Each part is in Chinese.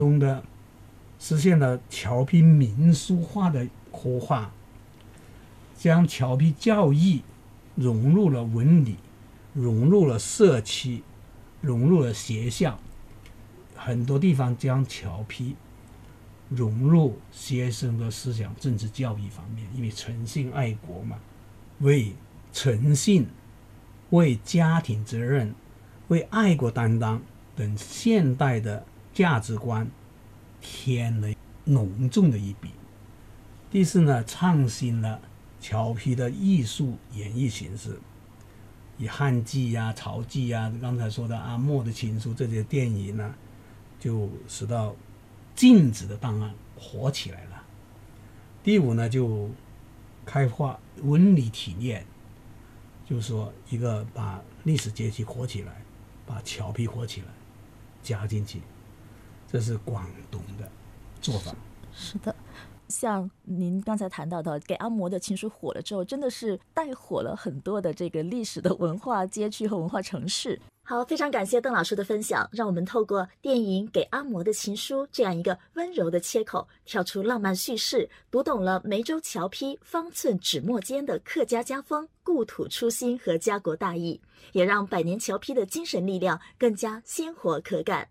中的实现了侨批民俗化的活化，将侨批教育融入了文理，融入了社区，融入了学校，很多地方将侨批融入学生的思想政治教育方面，因为诚信爱国嘛，为诚信、为家庭责任、为爱国担当等现代的价值观添了浓重的一笔。第四呢，创新了侨批的艺术演绎形式，以汉剧啊、曹剧啊，刚才说的阿莫的情书这些电影呢，就使到禁止的档案火起来了。第五呢，就开发文理体验，就是说一个把历史节气火起来，把侨批火起来加进去，这是广东的做法。 是的，像您刚才谈到的，给阿嬷的情书火了之后，真的是带火了很多的这个历史的文化街区和文化城市。好，非常感谢邓老师的分享，让我们透过电影《给阿嬷的情书》这样一个温柔的切口，跳出浪漫叙事，读懂了梅州侨批方寸纸墨间的客家家风、故土初心和家国大义，也让百年侨批的精神力量更加鲜活可感。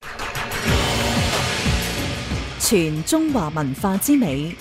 全中華文化之美，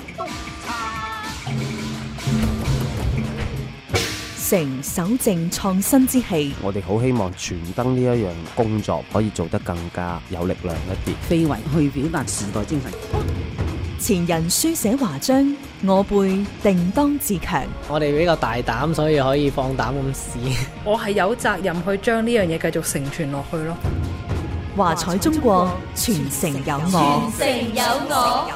成守正創新之氣。 我哋好希望傳燈呢一樣工作可以做得更加有力量一啲， 非遺去表達時代精神。 前人書寫華章，我輩定當自強。 我哋比較大膽，所以可以放膽咁試。 我係有責任去將呢樣嘢繼續承傳落去咯。 華彩中國，傳承有我。 傳承有我。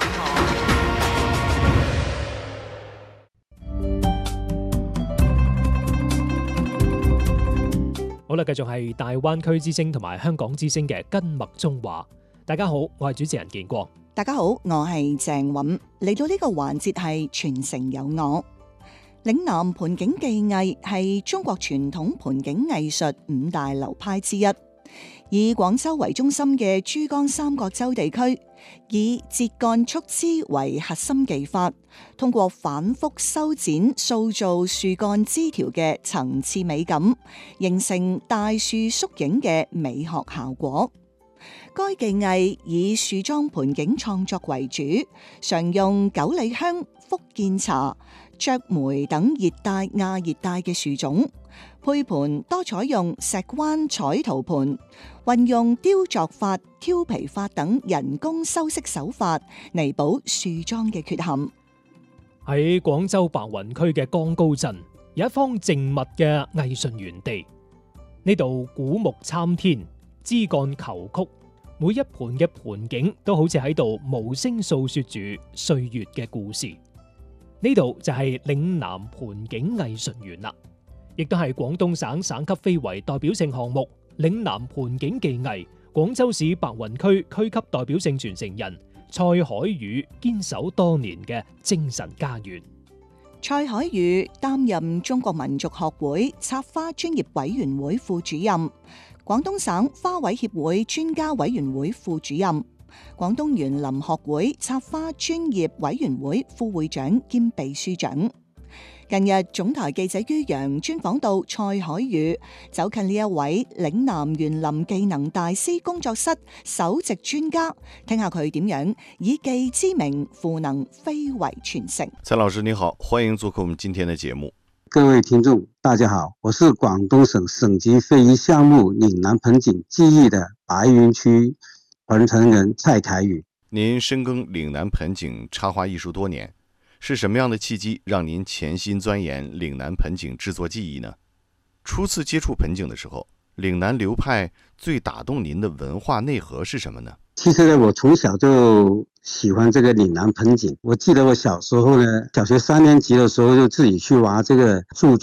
好啦，繼續係大灣區之聲同埋香港之聲嘅根脈中華。大家好，我係主持人建國。 大家好，我係鄭韻。嚟到呢個環節係傳承有我。嶺南盆景技藝係中國傳統盆景藝術五大流派之一。以廣州為中心嘅珠江三角洲地區，以秸稈束枝為核心技法，通過反覆修剪塑造樹幹枝條嘅層次美感，形成大樹縮影嘅美學效果。該技藝以樹裝盆景創作為主，常用九里香、福建茶、雀梅等熱帶、亞熱帶嘅樹種。配盤多採用石灣彩陶盤，運用雕琢法、挑皮法等人工修飾手法，彌補樹樁嘅缺陷。 喺廣州白雲區嘅江高鎮，有一方靜謐嘅藝術園地。呢度古木參天，枝幹虬曲，每一盤嘅盆景都好似喺度無聲訴說住歲月嘅故事。呢度就係嶺南盆景藝術園啦。亦都係廣東省省級非遺代表性項目嶺南盆景技藝廣州市白雲區區級代表性傳承人蔡海宇堅守多年嘅精神家園。 蔡海宇擔任中國民族學會插花專業委員會副主任、廣東省花卉協會專家委員會副主任、廣東園林學會插花專業委員會副會長兼秘書長。近日總台記者于洋專訪到蔡海宇，走近呢一位嶺南園林技能大師工作室首席專家，聽下佢點樣以技之名賦能非遺傳承。 蔡老師你好，歡迎做客我們今天的節目。 各位聽眾大家好，我是廣東省省級非遺項目嶺南盆景技藝的白雲區傳承人蔡海宇。 您深耕嶺南盆景插花藝術多年，是什麼樣的契機讓您潛心鑽研嶺南盆景製作技藝呢？初次接觸盆景的時候，嶺南流派最打動您的文化內核是什麼呢？ 其實呢，我從小就喜歡這個嶺南盆景。我記得我小時候呢，小學3年級的時候就自己去挖這個樹樁，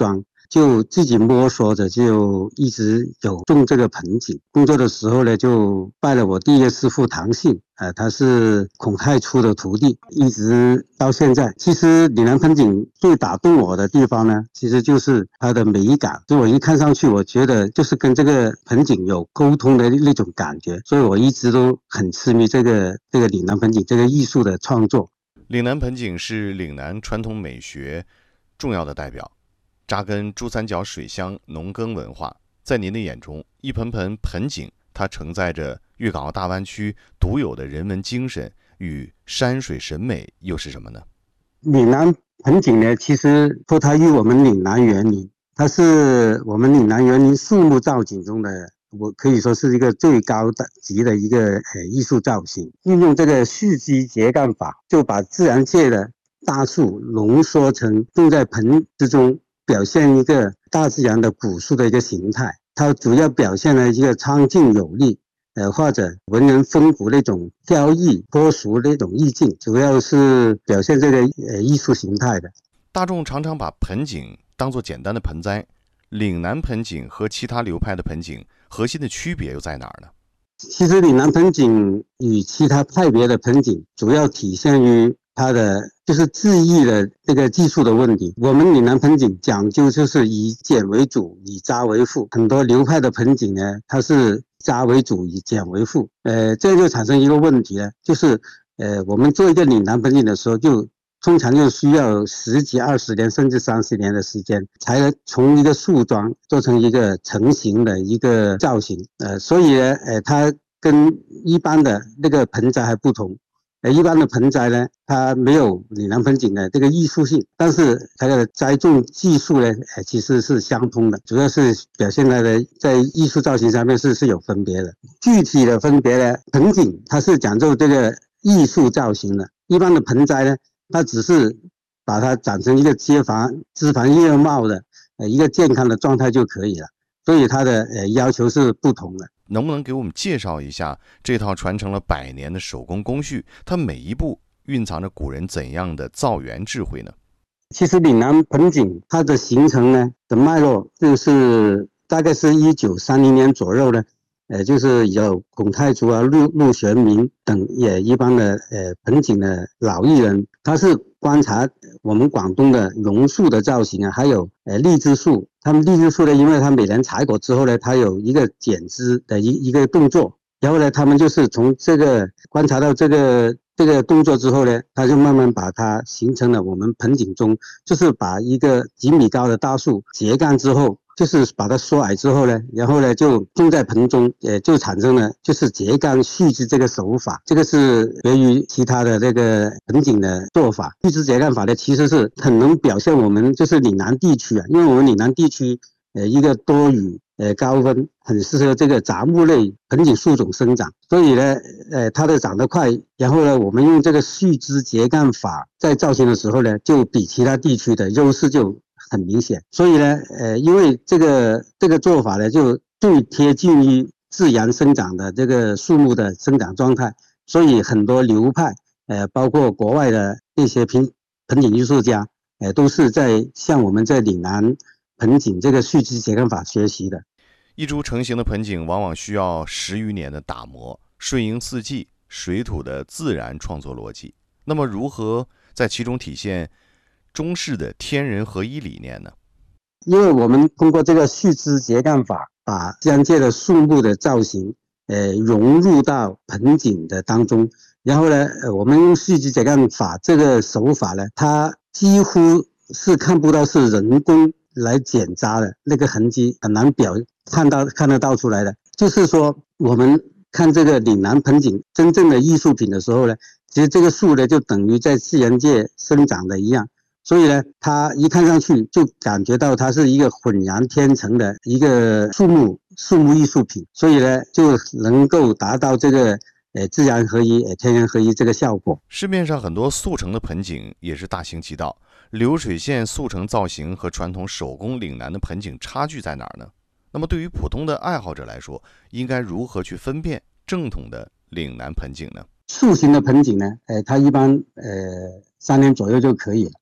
就自己摸索着就一直有种这个盆景。工作的时候呢，就拜了我第一个师傅唐信，他是孔太初的徒弟，一直到现在。其实岭南盆景最打动我的地方呢，其实就是它的美感。就我一看上去，我觉得就是跟这个盆景有沟通的那种感觉，所以我一直都很痴迷这个岭南盆景这个艺术的创作。 岭南盆景是岭南传统美学重要的代表，扎根珠三角水乡农耕文化。在您的眼中，一盆盆盆景它承载着粤港澳大湾区独有的人文精神与山水审美又是什么呢？ 岭南盆景呢，其实脱胎于我们岭南园林，它是我们岭南园林树木造景中的，我可以说是一个最高级的一个艺术造型。运用这个蓄积结干法，就把自然界的大树浓缩成种在盆之中，表现一个大自然的古树的一个形态。它主要表现了一个苍劲有力，或者文人风骨那种飘逸脱俗那种意境，主要是表现这个艺术形态的。 大众常常把盆景当作简单的盆栽，岭南盆景和其他流派的盆景核心的区别又在哪儿呢？ 其实岭南盆景与其他派别的盆景主要体现于它的就是制艺的这个技术的问题。我们岭南盆景讲究就是以简为主，以扎为副。很多流派的盆景呢，它是扎为主，以简为副。这就产生一个问题呢，就是我们做一个岭南盆景的时候，通常就需要10几20年甚至30年的时间，才能从一个树桩做成一个成型的一个造型。所以呢，它跟一般的那个盆栽还不同。一般的盆栽呢，它没有岭南盆景的这个艺术性，但是它的栽种技术呢，其实是相通的，主要是表现它的在艺术造型上面是有分别的。具体的分别呢，盆景它是讲究这个艺术造型的，一般的盆栽呢，它只是把它长成一个枝繁叶茂的一个健康的状态就可以了，所以它的要求是不同的。 能不能给我们介绍一下这套传承了100年的手工工序，它每一步蕴藏着古人怎样的造园智慧呢？ 其实岭南盆景它的形成呢的脉络，就是大概是1930年左右呢，就是有孔太初啊、陆玄明等也一般的盆景的老艺人，他是观察我们广东的榕树的造型啊，还有荔枝树。他们荔枝树呢，因为它每年采果之后呢，它有一个剪枝的一个动作，然后呢，他们就是从这个观察到这个动作之后呢，他就慢慢把它形成了我们盆景中，就是把一个几米高的大树截干之后，就是把它缩矮之后呢，然后呢就种在盆中，就产生了就是截干蓄枝这个手法。这个是别于其他的这个盆景的做法。蓄枝截干法呢，其实是很能表现我们就是岭南地区啊，因为我们岭南地区一个多雨高温，很适合这个杂木类盆景树种生长，所以呢它的长得快，然后呢我们用这个蓄枝截干法在造型的时候呢，就比其他地区的优势就很明显。所以呢因为这个做法呢就最贴近于自然生长的这个树木的生长状态，所以很多流派包括国外的那些盆景艺术家都是向我们在岭南盆景这个蓄枝截干法学习的。 一株成型的盆景往往需要10余年的打磨，顺应四季水土的自然创作逻辑。那么如何在其中体现中式的天人合一理念呢？ 因为我们通过这个蓄枝截干法，把自然界的树木的造型融入到盆景的当中，然后呢我们用蓄枝截干法这个手法呢，它几乎是看不到是人工来剪扎的那个痕迹，很难看得到出来的。就是说我们看这个岭南盆景真正的艺术品的时候呢，其实这个树呢就等于在自然界生长的一样，所以呢它一看上去就感觉到它是一个浑然天成的一个树木艺术品，所以呢就能够达到这个自然合一天人合一这个效果。 市面上很多速成的盆景也是大行其道，流水线速成造型和传统手工岭南的盆景差距在哪儿呢？那么对于普通的爱好者来说，应该如何去分辨正统的岭南盆景呢？ 塑形的盆景呢它一般3年左右就可以了。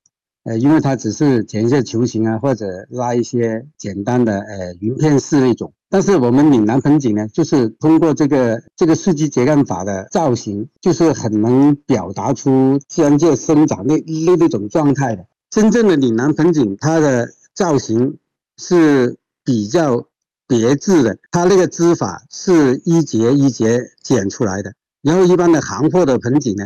因为它只是剪一些球形啊，或者拉一些简单的云片式那种。但是我们岭南盆景呢，就是通过这个树基秸秆法的造型，就是很能表达出自然界生长那种状态的。真正的岭南盆景，它的造型是比较别致的，它那个枝法是一节一节剪出来的。然后一般的行货的盆景呢，